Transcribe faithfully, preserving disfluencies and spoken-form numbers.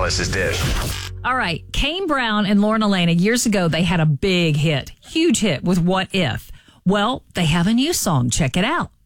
Alice's Dish. All right. Kane Brown and Lauren Elena, years ago, they had a big hit, huge hit with What If. Well, they have a new song. Check it out.